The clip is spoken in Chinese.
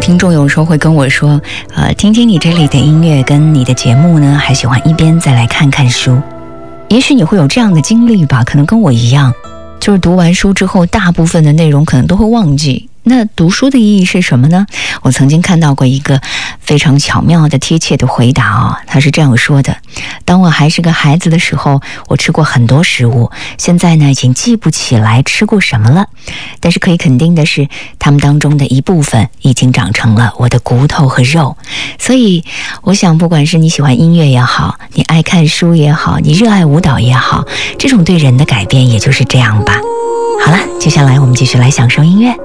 听众有时候会跟我说，听听你这里的音乐跟你的节目呢，还喜欢一边再来看看书。也许你会有这样的经历吧，可能跟我一样，就是读完书之后，大部分的内容可能都会忘记。那读书的意义是什么呢？我曾经看到过一个非常巧妙的贴切的回答他是这样说的：当我还是个孩子的时候，我吃过很多食物，现在呢已经记不起来吃过什么了，但是可以肯定的是，它们当中的一部分已经长成了我的骨头和肉。所以我想，不管是你喜欢音乐也好，你爱看书也好，你热爱舞蹈也好，这种对人的改变也就是这样吧。好了，接下来我们继续来享受音乐。